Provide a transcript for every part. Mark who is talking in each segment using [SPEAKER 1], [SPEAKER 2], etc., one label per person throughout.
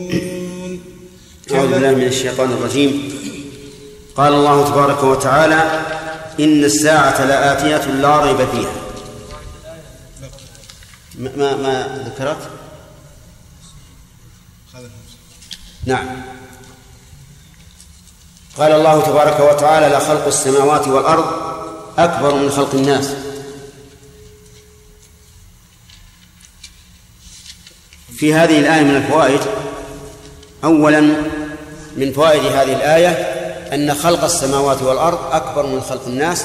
[SPEAKER 1] أعوذ بالله من الشيطان الرجيم. قال الله تبارك وتعالى: إن الساعة لآتية لا ريب فيها. ما ذكرت؟ نعم. قال الله تبارك وتعالى: لخلق السماوات والأرض أكبر من خلق الناس. في هذه الآية من الفوائد: أولا من فوائد هذه الآية أن خلق السماوات والأرض أكبر من خلق الناس،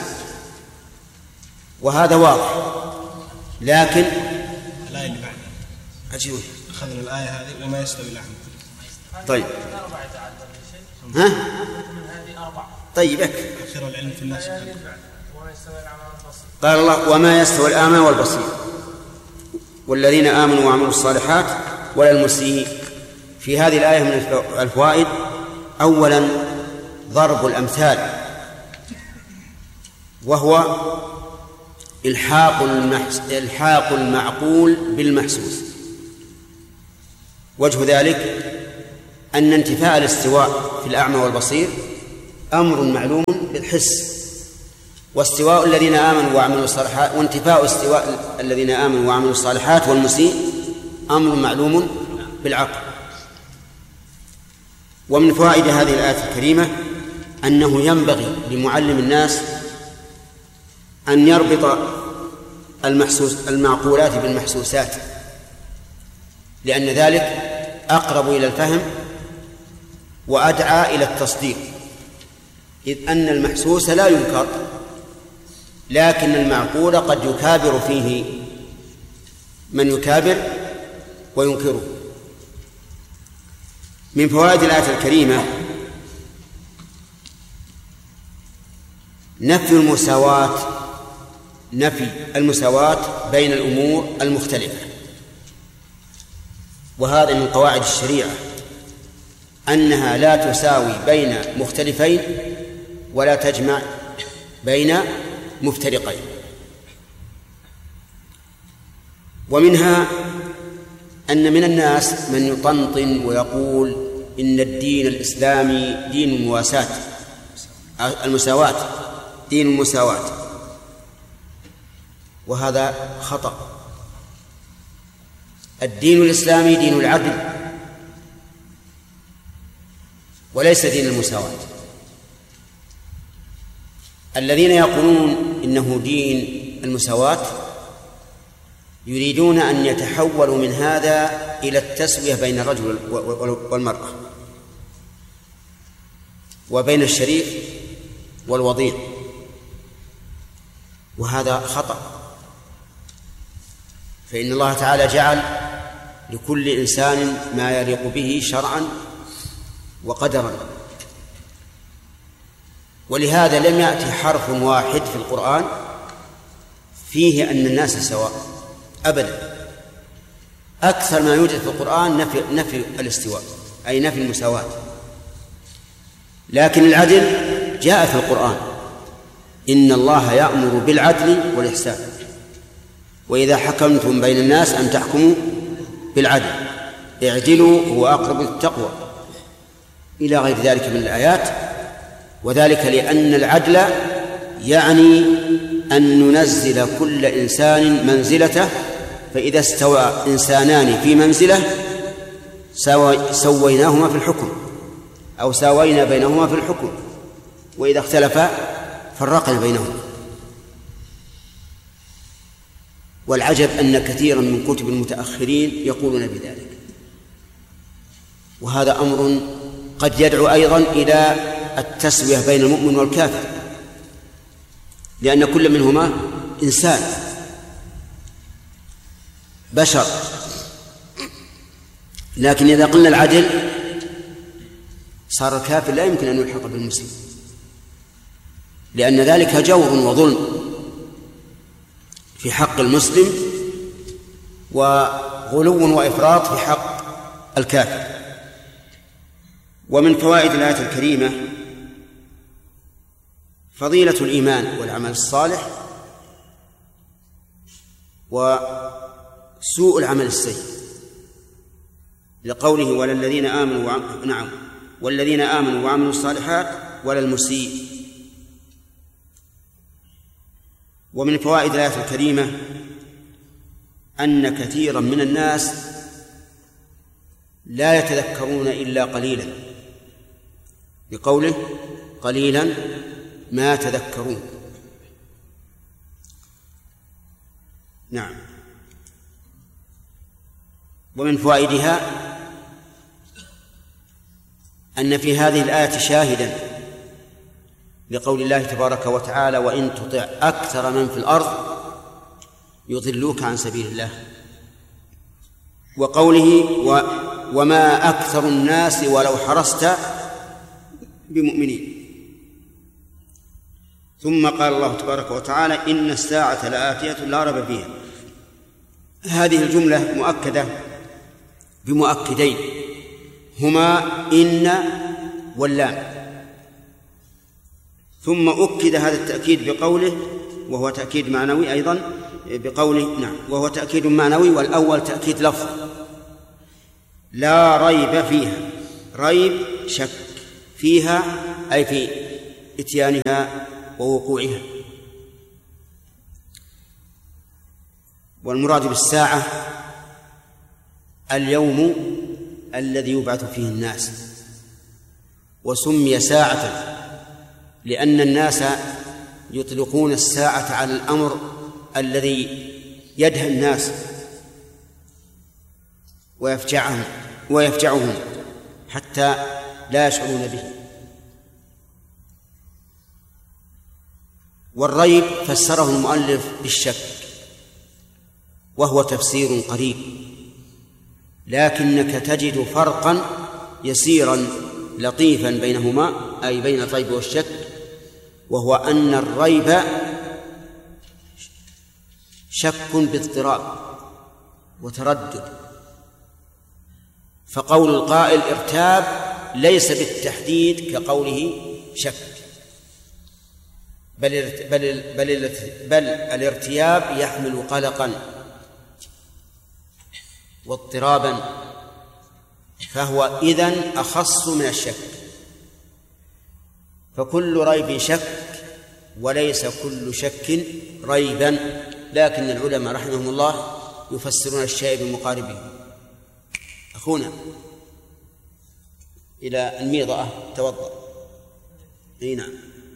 [SPEAKER 1] وهذا واضح. لكن
[SPEAKER 2] الآية اللي بعدها
[SPEAKER 1] أجيبه.
[SPEAKER 2] أخذنا الآية هذه وما يستوي اللحم.
[SPEAKER 1] طيب طيب
[SPEAKER 2] أخير العلم في الناس.
[SPEAKER 1] قال الله: وما يستوي الأعمى والبصير والذين آمنوا وعملوا الصالحات ولا المسيء. في هذه الآية من الفوائد: أولا ضرب الأمثال، وهو إلحاق المعقول بالمحسوس. وجه ذلك أن انتفاء الاستواء في الأعمى والبصير أمر معلوم بالحس، واستواء الذين آمنوا وعملوا الصالحات وانتفاء استواء الذين آمنوا وعملوا الصالحات والمسيء أمر معلوم بالعقل. ومن فوائد هذه الآية الكريمة أنه ينبغي لمعلم الناس أن يربط المعقولات بالمحسوسات، لأن ذلك أقرب إلى الفهم وأدعى إلى التصديق، إذ أن المحسوس لا ينكر، لكن المعقول قد يكابر فيه من يكابر وينكره. من فوائد الآية الكريمة نفي المساواة بين الأمور المختلفة. وهذا من قواعد الشريعة أنها لا تساوي بين مختلفين ولا تجمع بين مفترقين. ومنها أن من الناس من يطنطن ويقول إن الدين الإسلامي دين المساواة، دين المساواة، وهذا خطأ. الدين الإسلامي دين العدل وليس دين المساواة. الذين يقولون إنه دين المساواة يريدون أن يتحولوا من هذا إلى التسوية بين الرجل والمرأة وبين الشريف والوضيع، وهذا خطأ. فإن الله تعالى جعل لكل إنسان ما يليق به شرعا وقدرا، ولهذا لم يأتي حرف واحد في القرآن فيه أن الناس سواء أبدا. أكثر ما يوجد في القرآن نفي الاستواء، أي نفي المساواة. لكن العدل جاء في القرآن: إن الله يأمر بالعدل والإحسان وإذا حكمتم بين الناس أن تحكموا بالعدل اعدلوا هو أقرب للتقوى، إلى غير ذلك من الآيات. وذلك لأن العدل يعني أن ننزل كل إنسان منزلته، فإذا استوى إنسانان في منزلة سويناهما في الحكم أو ساوينا بينهما في الحكم، وإذا اختلفا فرقنا بينهما. والعجب أن كثيرا من كتب المتأخرين يقولون بذلك، وهذا أمر قد يدعو أيضا إلى التسوية بين المؤمن والكافر، لأن كل منهما إنسان بشر. لكن إذا قلنا العدل صار الكافر لا يمكن أن يلحق بالمسلم، لأن ذلك جور وظلم في حق المسلم وغلو وإفراط في حق الكافر. ومن فوائد الآية الكريمة فضيلة الإيمان والعمل الصالح وسوء العمل السيء، لقوله ولا الذين آمنوا نعم والذين آمنوا وعملوا الصالحات ولا المسيء. ومن فوائد الآية الكريمة أن كثيرا من الناس لا يتذكرون إلا قليلا، بقوله قليلا ما تذكرون. نعم. ومن فوائدها أن في هذه الآية شاهدا لقول الله تبارك وتعالى وإن تطع أكثر من في الأرض يضلوك عن سبيل الله، وقوله وما أكثر الناس ولو حرصت بمؤمنين. ثم قال الله تبارك وتعالى إن الساعة لآتية لا ريب فيها. هذه الجملة مؤكدة بمؤكدين هما إن واللام، ثم أكد هذا التأكيد بقوله وهو تأكيد معنوي أيضا بقوله نعم وهو تأكيد معنوي، والأول تأكيد لفظ لا ريب فيها. ريب شك، فيها أي في إتيانها ووقوعها. والمراد بالساعة اليوم الذي يبعث فيه الناس، وسمي ساعة لأن الناس يطلقون الساعة على الأمر الذي يدهى الناس ويفجعهم حتى لا يشعرون به. والريب فسره المؤلف بالشك، وهو تفسير قريب، لكنك تجد فرقا يسيرا لطيفا بينهما، أي بين الريب والشك، وهو أن الريب شك باضطراب وتردد، فقول القائل ارتاب ليس بالتحديد كقوله شك، بل الارتياب يحمل قلقا واضطرابا، فهو إذن أخص من الشك. فكل ريب شك وليس كل شك ريبا، لكن العلماء رحمهم الله يفسرون الشيء بمقاربه. أخونا إلى الميضة توضأ. نعم.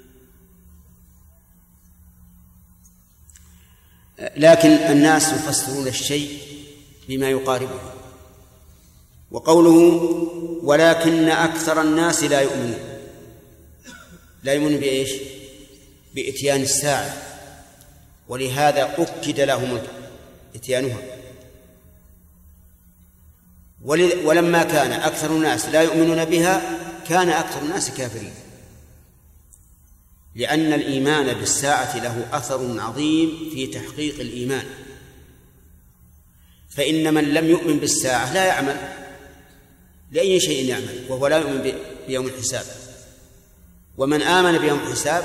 [SPEAKER 1] لكن الناس يفسرون الشيء بما يقاربه. وقوله ولكن أكثر الناس لا يؤمنون بإيش؟ بإتيان الساعة، ولهذا أكد لهم إتيانها. ولما كان أكثر الناس لا يؤمنون بها كان أكثر الناس كافرين، لأن الإيمان بالساعة له أثر عظيم في تحقيق الإيمان. فإن من لم يؤمن بالساعة لا يعمل لأي شيء يعمل وهو لا يؤمن بيوم الحساب، ومن آمن بيوم الحساب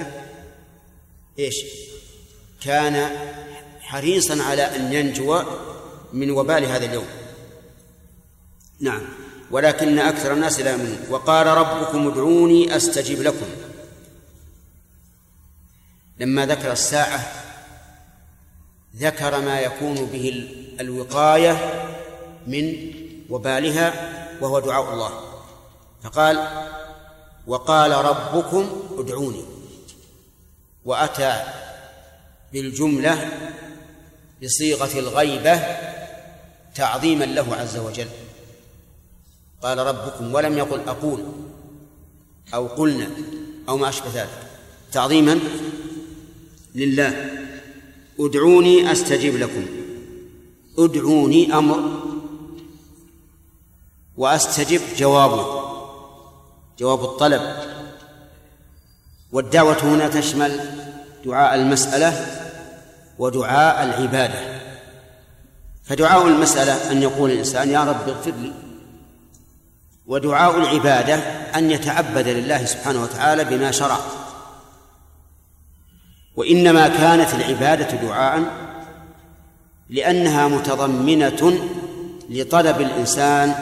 [SPEAKER 1] كان حريصا على أن ينجو من وبال هذا اليوم. نعم. ولكن أكثر الناس لا يؤمنون. وقال ربكم ادعوني أستجب لكم. لما ذكر الساعة ذكر ما يكون به الوقاية من وبالها وهو دعاء الله، فقال وقال ربكم ادعوني، وأتى بالجملة بصيغة الغيبة تعظيما له عز وجل. قال ربكم ولم يقل أقول أو قلنا أو ما أشبه ذلك، تعظيما لله. ادعوني أستجب لكم. ادعوني أمر، وأستجب جواب الطلب. والدعوة هنا تشمل دعاء المسألة ودعاء العبادة. فدعاء المسألة أن يقول الإنسان يا رب اغفر لي، ودعاء العبادة أن يتعبد لله سبحانه وتعالى بما شرع. وإنما كانت العبادة دعاء لأنها متضمنة لطلب الإنسان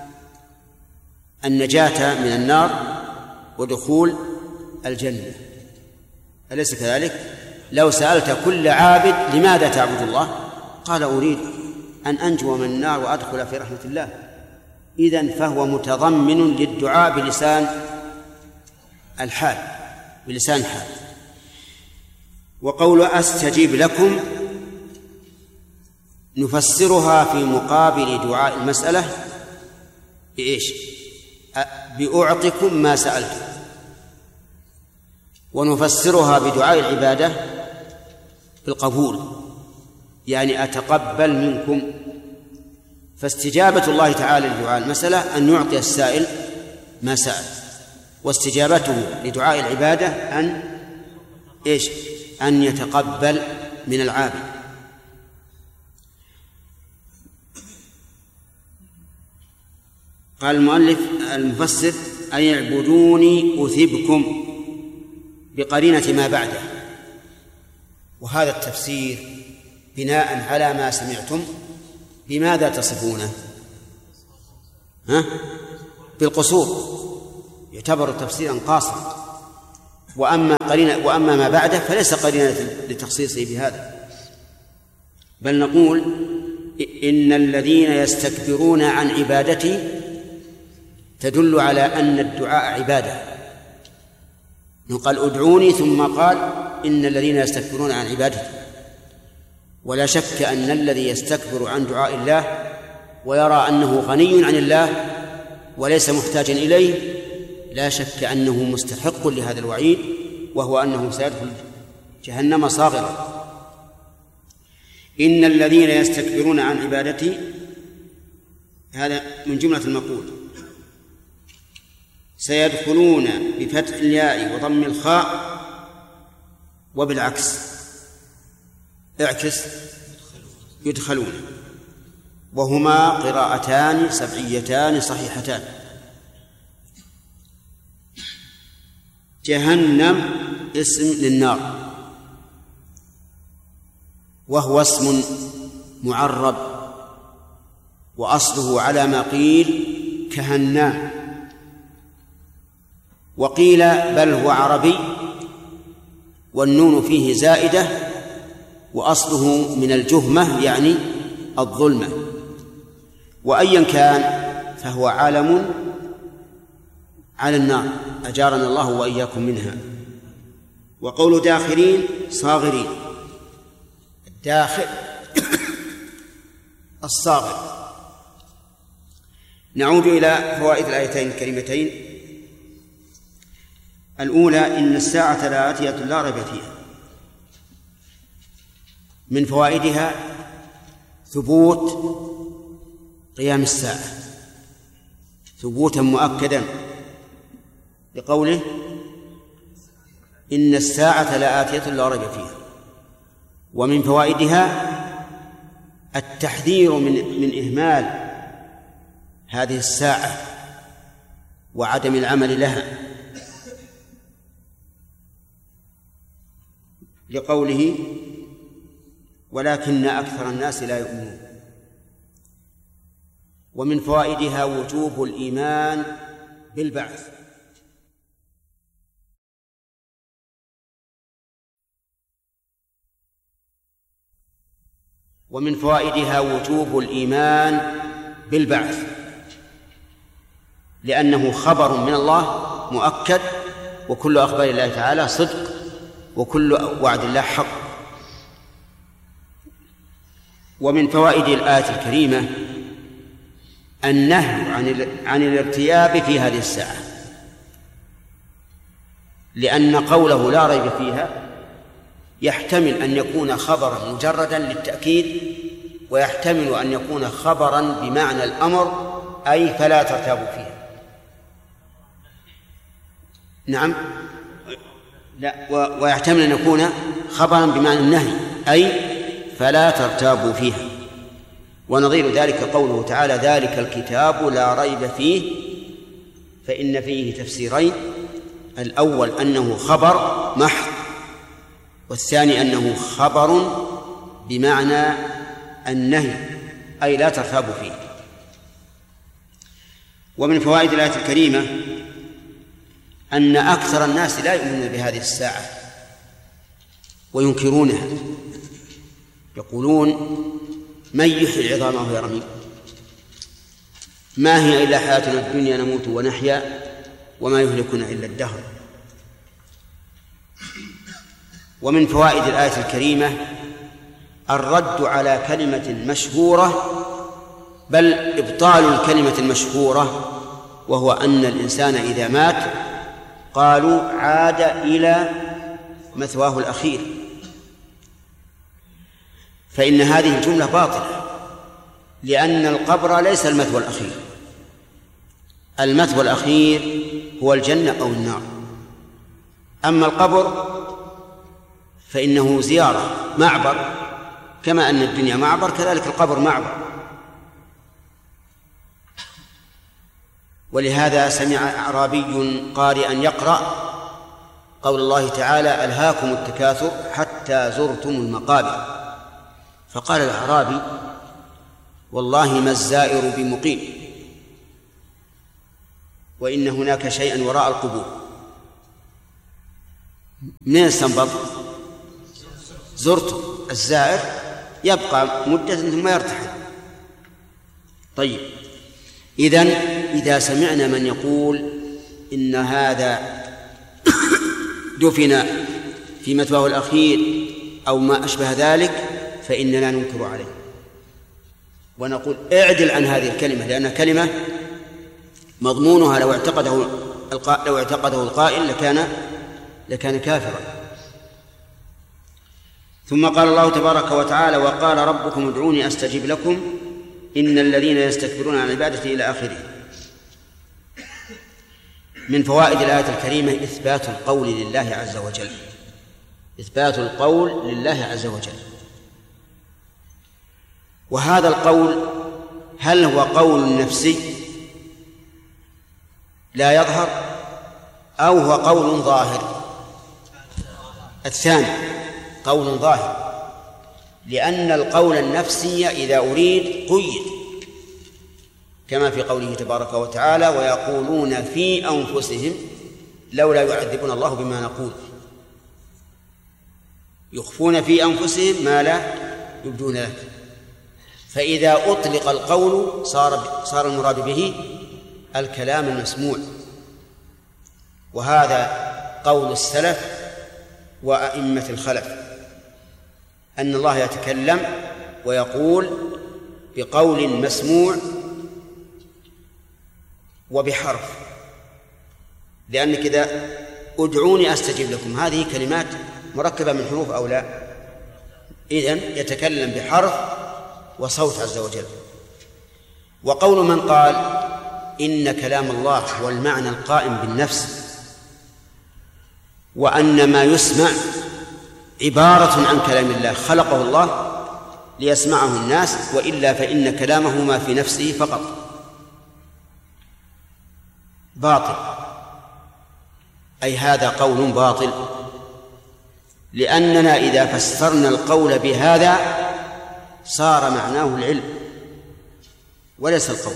[SPEAKER 1] النجاة من النار ودخول الجنة، أليس كذلك؟ لو سألت كل عابد لماذا تعبد الله قال أريد أن أنجو من النار وأدخل في رحمة الله، إذن فهو متضمن للدعاء بلسان الحال، بلسان الحال. وقول أستجيب لكم نفسرها في مقابل دعاء المسألة بإيش؟ بأعطكم ما سألتم، ونفسرها بدعاء العبادة بالقبول، يعني أتقبل منكم. فاستجابة الله تعالى لدعاء المسألة أن يعطي السائل ما سأل، واستجابته لدعاء العبادة أن يتقبل من العابد. قال المؤلف المفسر أن يعبدوني أثبكم بقرينة ما بعده. وهذا التفسير بناء على ما سمعتم بماذا تصفونه؟ بالقصور، يعتبر تفسيرا قاصرا. وأما ما بعده فليس قرينة لتخصيصه بهذا، بل نقول إن الذين يستكبرون عن عبادتي تدل على أن الدعاء عبادة. قال ادعوني ثم قال إن الذين يستكبرون عن عبادتي، ولا شك أن الذي يستكبر عن دعاء الله ويرى أنه غني عن الله وليس محتاجا إليه لا شك أنه مستحق لهذا الوعيد، وهو أنه سيدخل جهنم صاغرا. إن الذين يستكبرون عن عبادتي هذا من جملة المقول، سيدخلون بفتح الياء وضم الخاء وبالعكس اعكس يدخلون، وهما قراءتان سبعيتان صحيحتان. جهنم اسم للنار، وهو اسم معرب، وأصله على ما قيل كهنام، وقيل بل هو عربي والنون فيه زائدة، وأصله من الجهمة يعني الظلمة. وأيا كان فهو علم على النار، أجارنا الله وإياكم منها. وقول داخلين صاغرين، الداخل الصاغر. نعود إلى فوائد الآيتين الكريمتين. الأولى إن الساعة لآتية لا ريب فيها. من فوائدها ثبوت قيام الساعة ثبوتا مؤكدا بقوله إن الساعة لآتية لا ريب فيها. ومن فوائدها التحذير من إهمال هذه الساعة وعدم العمل لها، لقوله ولكن أكثر الناس لا يؤمنون. ومن فوائدها وجوب الإيمان بالبعث. ومن فوائدها وجوب الإيمان بالبعث، لأنه خبر من الله مؤكد، وكل أخبار الله تعالى صدق، وكل وعد الله حق. ومن فوائد الآية الكريمة النهي عن الارتياب في هذه الساعة، لأن قوله لا ريب فيها يحتمل أن يكون خبرا مجردا للتأكيد، ويحتمل أن يكون خبرا بمعنى الأمر، أي فلا ترتابوا فيها. نعم، لا، ويحتمل أن يكون خبرا بمعنى النهي، أي فلا ترتابوا فيها. ونظير ذلك قوله تعالى ذلك الكتاب لا ريب فيه، فإن فيه تفسيرين: الأول أنه خبر محض، والثاني أنه خبر بمعنى النهي، أي لا ترتابوا فيه. ومن فوائد الآية الكريمة أن أكثر الناس لا يؤمنون بهذه الساعة وينكرونها، يقولون من يحيي العظام وهي رميم، ما هي إلا حياتنا الدنيا نموت ونحيا وما يهلكنا إلا الدهر. ومن فوائد الآية الكريمة الرد على كلمة مشهورة، بل إبطال الكلمة المشهورة، وهو أن الإنسان إذا مات قالوا عاد إلى مثواه الأخير، فإن هذه الجملة باطلة، لأن القبر ليس المثوى الأخير، المثوى الأخير هو الجنة أو النار، أما القبر فإنه زيارة معبر، كما أن الدنيا معبر كذلك القبر معبر. ولهذا سمع أعرابي قارئا يقرأ قول الله تعالى ألهاكم التكاثر حتى زرتم المقابر، فقال الأعرابي والله ما الزائر بمقيم، وإن هناك شيئا وراء القبور. منين استنبط؟ زرتم، الزائر يبقى مدة ثم يرتحل. طيب، إذا سمعنا من يقول إن هذا دفن في مثواه الأخير أو ما أشبه ذلك فإننا ننكر عليه ونقول اعدل عن هذه الكلمة، لأنها كلمة مضمونها لو اعتقده القائل لكان كافرا. ثم قال الله تبارك وتعالى وقال ربكم ادعوني أستجب لكم إن الذين يستكبرون عن عبادتي إلى آخره. من فوائد الآية الكريمة إثبات القول لله عز وجل، إثبات القول لله عز وجل. وهذا القول هل هو قول نفسي لا يظهر أو هو قول ظاهر؟ الثاني قول ظاهر، لأن القول النفسي إذا أريد قيد، كما في قوله تبارك وتعالى ويقولون في أنفسهم لولا يعذبنا الله بما نقول، يخفون في أنفسهم ما لا يبدون لك. فإذا أطلق القول صار المراد به الكلام المسموع، وهذا قول السلف وأئمة الخلف، أن الله يتكلم ويقول بقول مسموع وبحرف، لأن كذا ادعوني أستجب لكم هذه كلمات مركبة من حروف أو لا؟ إذن يتكلم بحرف وصوت عز وجل. وقول من قال إن كلام الله هو المعنى القائم بالنفس، وأن ما يسمع عبارة عن كلام الله خلقه الله ليسمعه الناس، وإلا فإن كلامه ما في نفسه فقط، باطل. أي هذا قول باطل، لأننا إذا فسرنا القول بهذا صار معناه العلم وليس القول.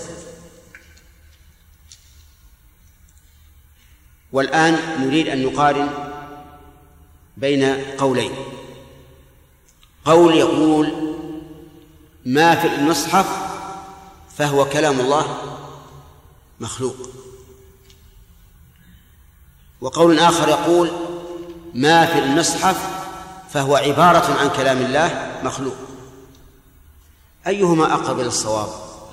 [SPEAKER 1] والآن نريد أن نقارن بين قولين. قول يقول ما في المصحف فهو كلام الله مخلوق، وقول آخر يقول ما في المصحف فهو عبارة عن كلام الله مخلوق. أيهما أقرب إلى الصواب؟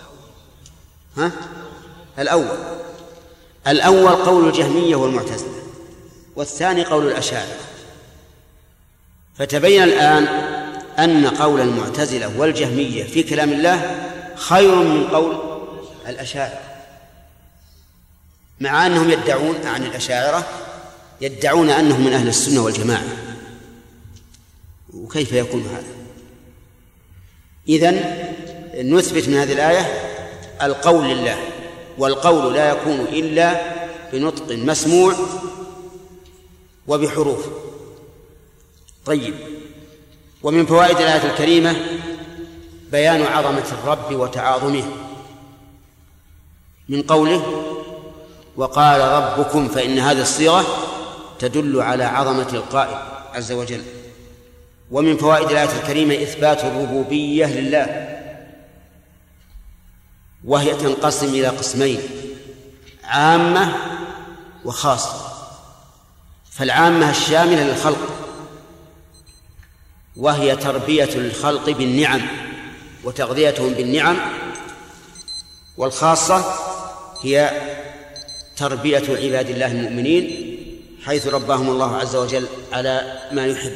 [SPEAKER 1] الأول قول الجهمية والمعتزلة، والثاني قول الأشاعرة. فتبين الآن أن قول المعتزلة والجهمية في كلام الله خير من قول الأشاعرة، مع أنهم يدعون عن الأشاعرة يدعون أنهم من أهل السنة والجماعة. وكيف يكون هذا؟ إذن نثبت من هذه الآية القول لله، والقول لا يكون إلا بنطق مسموع وبحروف. طيب، ومن فوائد الآية الكريمة بيان عظمة الرب وتعاظمه، من قوله وقال ربكم، فإن هذه الصيغة تدل على عظمة القائل عز وجل. ومن فوائد الآية الكريمة إثبات الربوبية لله، وهي تنقسم إلى قسمين: عامة وخاصة. فالعامة الشاملة للخلق، وهي تربية الخلق بالنعم وتغذيتهم بالنعم. والخاصة هي تربية عباد الله المؤمنين، حيث رباهم الله عز وجل على ما يحب.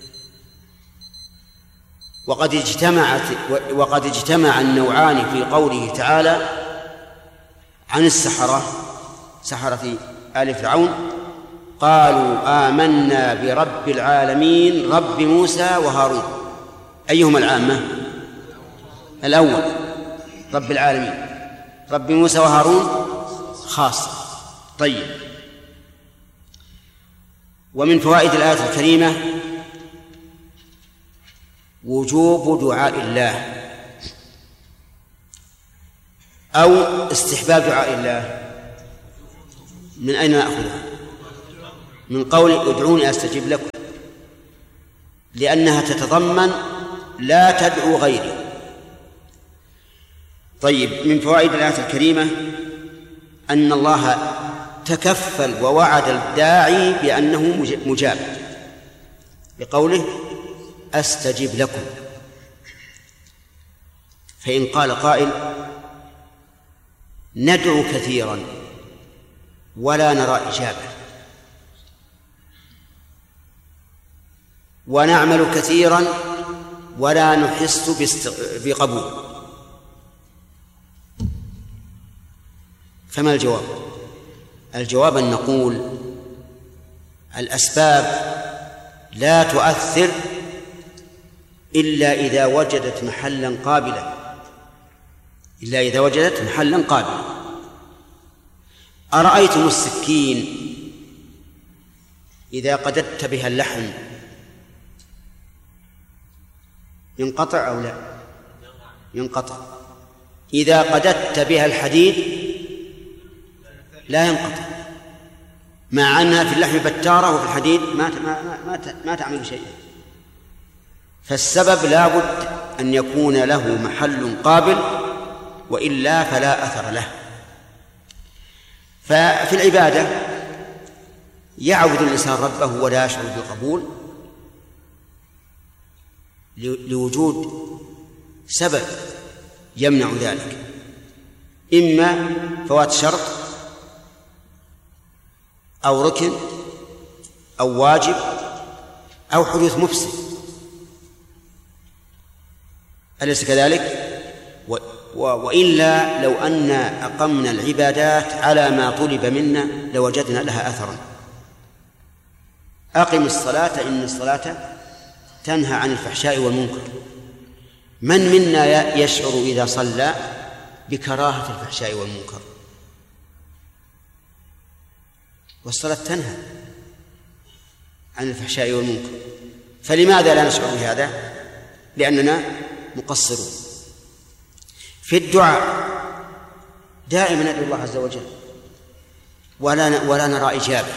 [SPEAKER 1] وقد اجتمع النوعان في قوله تعالى عن سحرة آل فرعون: قالوا آمنا برب العالمين رب موسى وهارون. أيهما العامة؟ الأول رب العالمين، رب موسى وهارون خاصة. طيب، ومن فوائد الآية الكريمة وجوب دعاء الله أو استحباب دعاء الله. من أين نأخذها؟ من قول ادعوني أستجب لكم، لأنها تتضمن لا تدعو غيري. طيب، من فوائد الآية الكريمة أن الله تكفل ووعد الداعي بأنه مجاب بقوله أستجب لكم. فإن قال قائل ندعو كثيرا ولا نرى إجابة، ونعمل كثيرا ولا نحس بقبول، فما الجواب؟ الجواب أن نقول الأسباب لا تؤثر إلا إذا وجدت محلا قابلا. أرأيتم السكين إذا قددت بها اللحم ينقطع أو لا؟ ينقطع. إذا قددت بها الحديد لا ينقطع، مع أنها في اللحم بتارة وفي الحديد ما تعمل شيئا. فالسبب لا بد أن يكون له محل قابل، وإلا فلا أثر له. ففي العبادة يعبد الإنسان ربه ولا يشعر بالقبول لوجود سبب يمنع ذلك، إما فوات شرط أو ركن أو واجب أو حدوث مفسد، أليس كذلك؟ وإلا لو أن أقمنا العبادات على ما طلب منا لوجدنا لها أثرا. أقم الصلاة إن الصلاة تنهى عن الفحشاء والمنكر. من منا يشعر إذا صلى بكراهة الفحشاء والمنكر؟ والصلاة تنهى عن الفحشاء والمنكر، فلماذا لا نشعر بهذا؟ لأننا مقصرون. في الدعاء دائما ندعو الله عز وجل ولا نرى إجابة،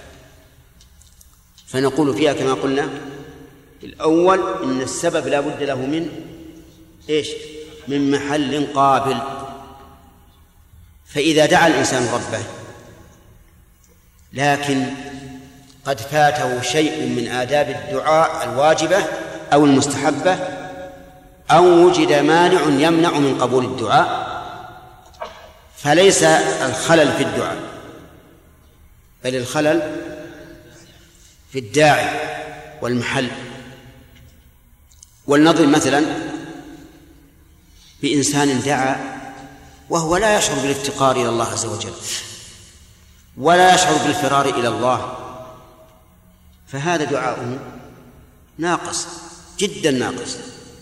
[SPEAKER 1] فنقول فيها كما قلنا الأول إن السبب لا بد له من إيش؟ من محل قابل. فإذا دعا الإنسان ربه لكن قد فاته شيء من آداب الدعاء الواجبة أو المستحبة، أو وجد مانع يمنع من قبول الدعاء، فليس الخلل في الدعاء بل الخلل في الداعي والمحل. ولنضرب مثلا بإنسان دعا وهو لا يشعر بالافتقار إلى الله عز وجل ولا يشعر بالفرار إلى الله، فهذا دعاؤه ناقص جدا ناقص.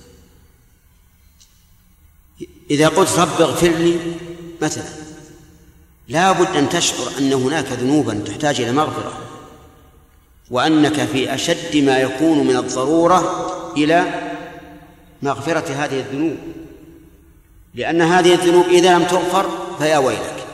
[SPEAKER 1] إذا قلت رب اغفر لي مثلا، لا بد أن تشعر أن هناك ذنوبا تحتاج إلى مغفرة، وأنك في أشد ما يكون من الضرورة إلى مغفرة هذه الذنوب، لأن هذه الذنوب إذا لم تغفر فيا ويلك.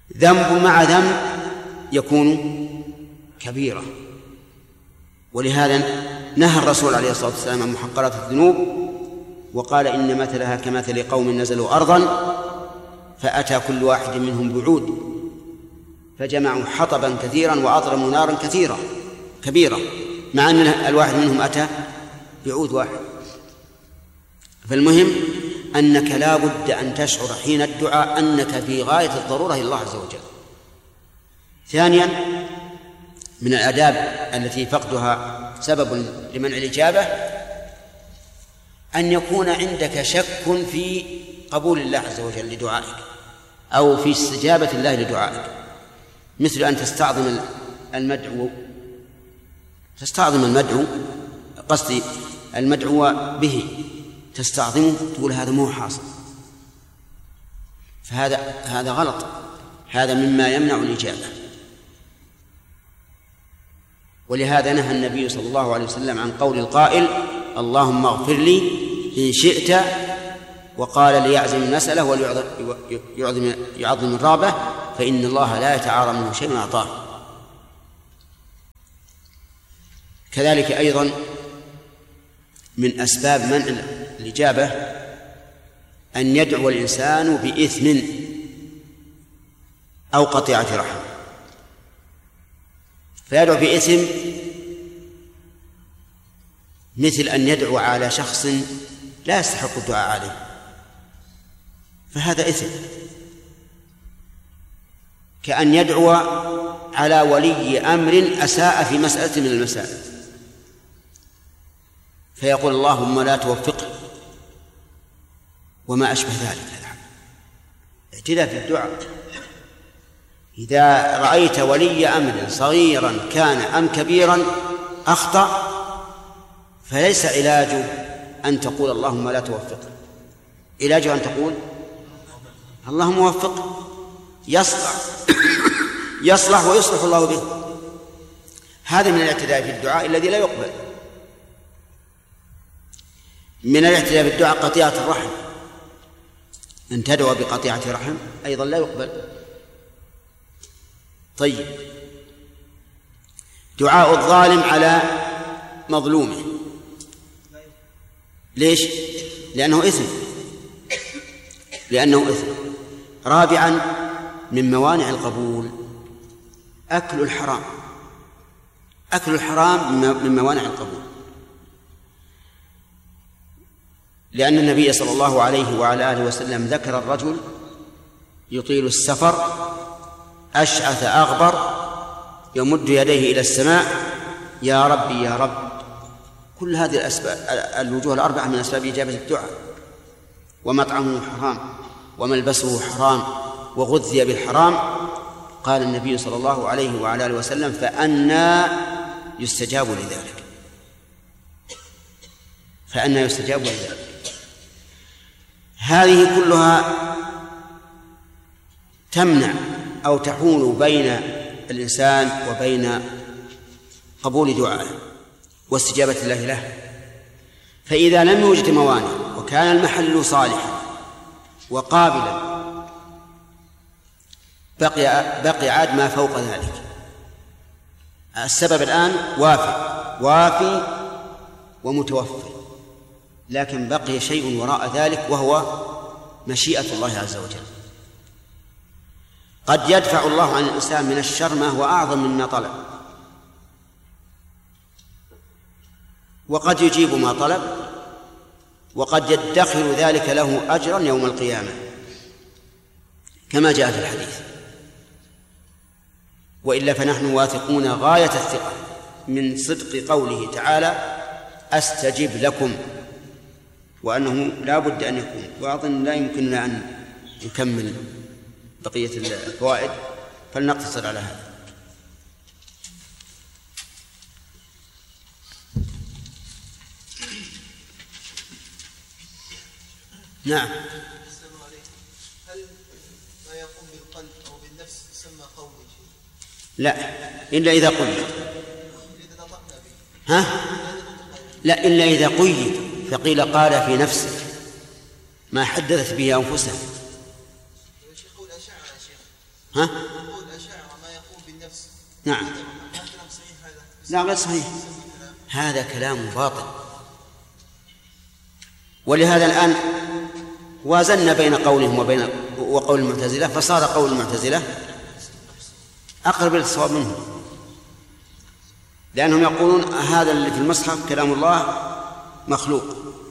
[SPEAKER 1] ذنب مع ذنب يكون كبيرة. ولهذا نهى الرسول عليه الصلاة والسلام عن محقرات الذنوب وقال إن مثلها كمثل قوم نزلوا أرضا فأتى كل واحد منهم بعود فجمعوا حطبا كثيرا وأضرموا نارا كبيرة مع أن الواحد منهم أتى بعود واحد. فالمهم أنك لا بد أن تشعر حين الدعاء أنك في غاية الضرورة إلى الله عز وجل. ثانيا من الآداب التي فقدها سبب لمنع الإجابة أن يكون عندك شك في قبول الله عز وجل لدعائك أو في استجابة الله لدعائك، مثل أن تستعظم المدعو قصدي المدعو به تستعظمه تقول هذا مو حاصل، فهذا غلط، هذا مما يمنع الإجابة. ولهذا نهى النبي صلى الله عليه وسلم عن قول القائل اللهم اغفر لي إن شئت، وقال ليعزم المسألة وليعظم الرغبة فإن الله لا يتعارى منه شيء أعطاه. كذلك أيضا من أسباب منع الإجابة أن يدعو الإنسان بإثم أو قطيعة رحم، فيدعو بإثم مثل أن يدعو على شخص لا يستحق الدعاء عليه، فهذا إثم، كأن يدعو على ولي أمر أساء في مسألة من المسائل فيقول اللهم لا توفقه وما أشبه ذلك. اعتداء في الدعاء. إذا رأيت ولي أمر صغيرا كان أم كبيرا أخطأ فليس علاجه أن تقول اللهم لا توفقه، علاجه أن تقول اللهم وفقه يصلح ويصلح الله به. هذا من الاعتداء في الدعاء الذي لا يقبل. من الاعتداء في الدعاء قطيعة الرحم، أن تدعو بقطيعة رحم أيضا لا يقبل. طيب، دعاء الظالم على مظلومه، ليش؟ لأنه إثم. رابعا من موانع القبول أكل الحرام من موانع القبول، لأن النبي صلى الله عليه وعلى آله وسلم ذكر الرجل يطيل السفر أشعث أغبر يمد يديه إلى السماء يا ربي يا رب. كل هذه الأسباب الوجوه الأربعة من أسباب إجابة الدعاء. ومطعمه حرام وملبسه حرام وغذي بالحرام. قال النبي صلى الله عليه وعلى آله وسلم فأنى يستجاب لذلك. هذه كلها تمنع أو تحول بين الإنسان وبين قبول دعائه واستجابة الله له. فإذا لم يوجد موانع وكان المحل صالحا وقابلا بقي عاد ما فوق ذلك. السبب الآن وافي ومتوفر، لكن بقي شيء وراء ذلك وهو مشيئة الله عز وجل. قد يدفع الله عن الإنسان من الشر ما هو أعظم مما طلب، وقد يجيب ما طلب، وقد يدخر ذلك له أجرا يوم القيامة كما جاء في الحديث. وإلا فنحن واثقون غاية الثقة من صدق قوله تعالى أستجب لكم، وأنه لا بد أن يكون. وأظن لا يمكننا أن نكمل بقية الفوائد فلنقتصر على هذا. نعم.
[SPEAKER 3] السلام عليكم. هل ما يقوم بالقلب أو بالنفس يسمى قول شيء؟
[SPEAKER 1] لا، إلا إذا قيد. لا، إلا إذا قيد، فقيل قال في نفسه ما حدثت به أنفسها.
[SPEAKER 3] الشيخ يقول أشعر يا شيخ
[SPEAKER 1] ها؟
[SPEAKER 3] يقول الأشاعرة ما يقوم بالنفس.
[SPEAKER 1] نعم.
[SPEAKER 3] هل كلام صحيح هذا؟
[SPEAKER 1] لا غير صحيح، هذا كلام باطل. ولهذا الآن وازنا بين قولهم وقول المعتزلة، فصار قول المعتزلة أقرب إلى الصواب منه، لأنهم يقولون هذا اللي في المصحف كلام الله مخلوق،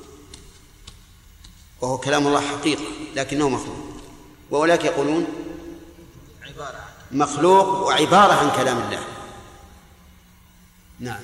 [SPEAKER 1] وهو كلام الله حقيقة لكنه مخلوق، وأولئك يقولون مخلوق وعبارة عن كلام الله. نعم.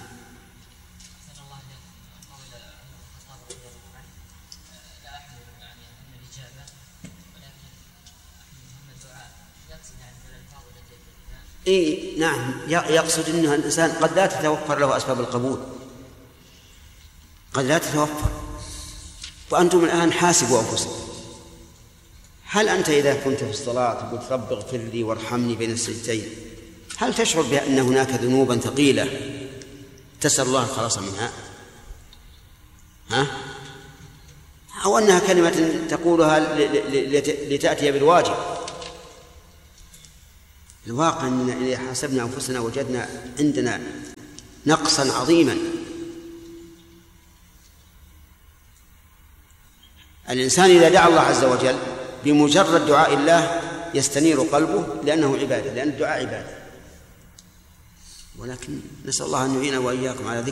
[SPEAKER 1] إيه نعم، يقصد أنه الإنسان قد لا تتوفر له أسباب القبول، قد لا تتوفر. وأنتم الآن حاسبوا أنفسكم، هل أنت إذا كنت في الصلاة تقول رب اغفر لي وارحمني بين السجدتين، هل تشعر بأن هناك ذنوبا ثقيلة تسأل الله الخلاص منها؟ ها؟ أو أنها كلمة تقولها لتأتي بالواجب؟ الواقع أننا إذا حاسبنا أنفسنا وجدنا عندنا نقصا عظيما. الإنسان إذا دعا الله عز وجل بمجرد دعاء الله يستنير قلبه، لأنه عبادة، لأن الدعاء عبادة. ولكن نسأل الله أن يعين وإياكم على ذكر